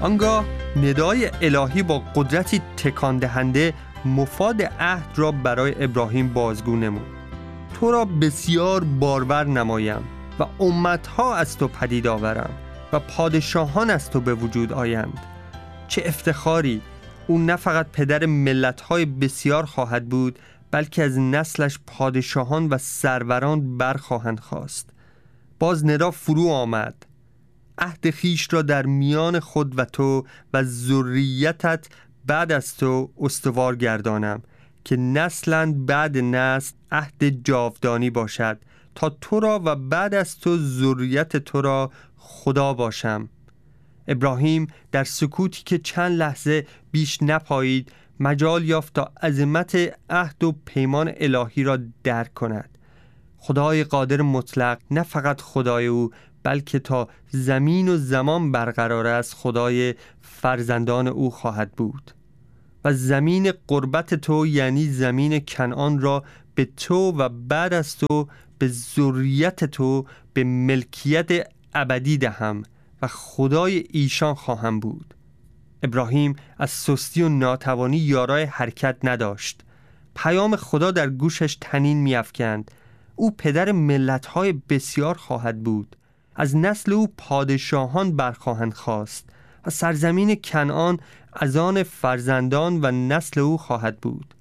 آنگاه ندای الهی با قدرتی تکان دهنده مفاد عهد را برای ابراهیم بازگو نمود. تو را بسیار بارور نمایم و امتها از تو پدید آورم و پادشاهان از تو به وجود آیند. چه افتخاری! او نه فقط پدر ملت‌های بسیار خواهد بود، بلکه از نسلش پادشاهان و سروران برخواهند خاست. باز ندا فرو آمد: عهد خویش را در میان خود و تو و ذریتت بعد از تو استوار گردانم که نسلاً بعد نسل عهد جاودانی باشد، تا تو را و بعد از تو ذریت تو را خدا باشم. ابراهیم در سکوتی که چند لحظه بیش نپایید مجال یافت تا عظمت عهد و پیمان الهی را درک کند. خدای قادر مطلق نه فقط خدای او، بلکه تا زمین و زمان برقرار است خدای فرزندان او خواهد بود و زمین قربت تو یعنی زمین کنعان را به تو و بعد از تو به ذریت تو به ملکیت ابدی دهم و خدای ایشان خواهم بود. ابراهیم از سستی و ناتوانی یارای حرکت نداشت. پیام خدا در گوشش طنین می‌افکند: او پدر ملت‌های بسیار خواهد بود، از نسل او پادشاهان برخواهند خاست و سرزمین کنعان از آن فرزندان و نسل او خواهد بود.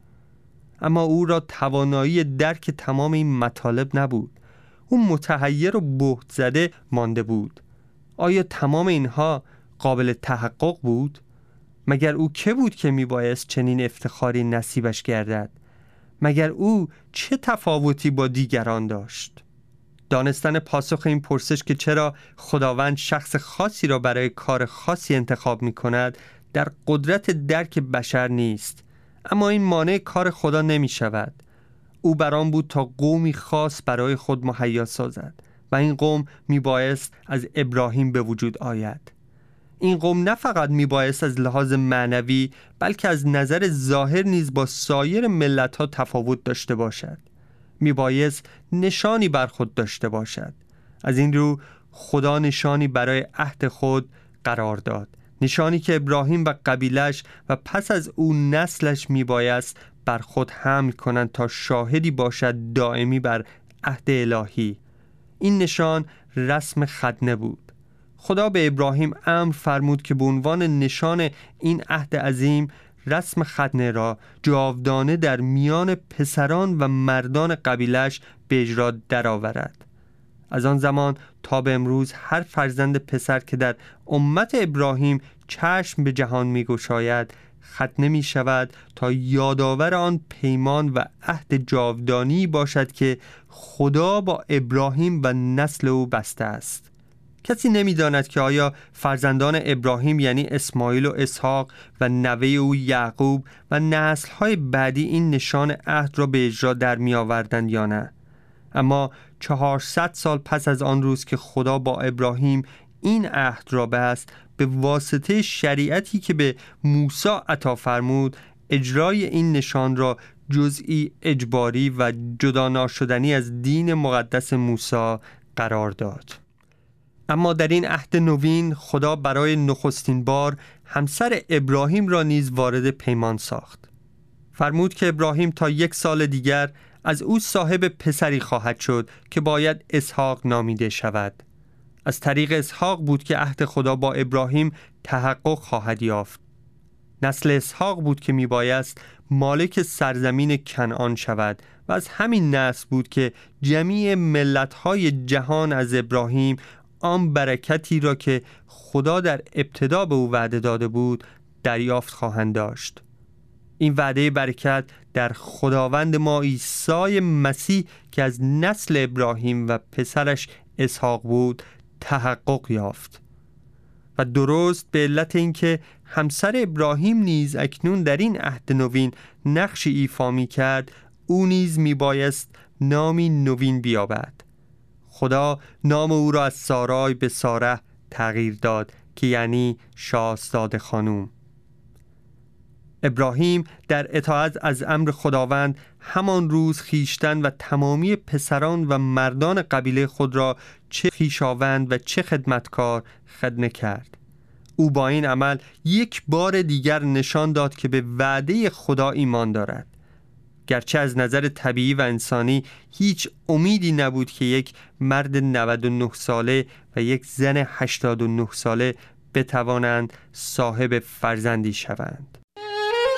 اما او را توانایی درک تمام این مطالب نبود. او متحیر و بهت زده مانده بود. آیا تمام اینها قابل تحقق بود؟ مگر او که بود که میبایست چنین افتخاری نصیبش گردد؟ مگر او چه تفاوتی با دیگران داشت؟ دانستن پاسخ این پرسش که چرا خداوند شخص خاصی را برای کار خاصی انتخاب می کند در قدرت درک بشر نیست، اما این مانع کار خدا نمی شود. او بران بود تا قومی خاص برای خود مهیا سازد و این قوم می بایست از ابراهیم به وجود آید. این قوم نه فقط می بایست از لحاظ معنوی بلکه از نظر ظاهر نیز با سایر ملت ها تفاوت داشته باشد. می بایست نشانی بر خود داشته باشد. از این رو خدا نشانی برای عهد خود قرار داد، نشانی که ابراهیم و قبیلش و پس از او نسلش می بایست بر خود حمل کنند تا شاهدی باشد دائمی بر عهد الهی. این نشان رسم ختنه بود. خدا به ابراهیم امر فرمود که به عنوان نشان این عهد عظیم رسم ختنه را جاودانه در میان پسران و مردان قبیلش به اجرا درآورد. از آن زمان تا به امروز هر فرزند پسر که در امت ابراهیم چشم به جهان می گشاید ختنه می شود تا یادآور آن پیمان و عهد جاودانی باشد که خدا با ابراهیم و نسل او بسته است. کسی نمی‌داند که آیا فرزندان ابراهیم یعنی اسماعیل و اسحاق و نوه او یعقوب و نسل‌های بعدی این نشان عهد را به اجرا در می‌آوردند یا نه. اما 400 سال پس از آن روز که خدا با ابراهیم این عهد را بست، به واسطه شریعتی که به موسی عطا فرمود، اجرای این نشان را جزئی اجباری و جدا ناشدنی از دین مقدس موسی قرار داد. اما در این عهد نوین خدا برای نخستین بار همسر ابراهیم را نیز وارد پیمان ساخت. فرمود که ابراهیم تا 1 سال دیگر از او صاحب پسری خواهد شد که باید اسحاق نامیده شود. از طریق اسحاق بود که عهد خدا با ابراهیم تحقق خواهد یافت. نسل اسحاق بود که میبایست مالک سرزمین کنعان شود و از همین نسل بود که جمیع ملت‌های جهان از ابراهیم آن برکتی را که خدا در ابتدا به او وعده داده بود دریافت خواهند داشت. این وعده برکت در خداوند ما عیسی مسیح که از نسل ابراهیم و پسرش اسحاق بود تحقق یافت. و درست به علت اینکه همسر ابراهیم نیز اکنون در این عهد نوین نقشی ایفا می کرد، او نیز می بایست نامی نوین بیابد. خدا نام او را از سارای به ساره تغییر داد که یعنی شاهزاده خانوم. ابراهیم در اطاعت از امر خداوند همان روز خیشتن و تمامی پسران و مردان قبیله خود را چه خویشاوند و چه خدمتکار خدمت کرد. او با این عمل یک بار دیگر نشان داد که به وعده خدا ایمان دارد. گرچه از نظر طبیعی و انسانی هیچ امیدی نبود که یک مرد 99 ساله و یک زن 89 ساله بتوانند صاحب فرزندی شوند.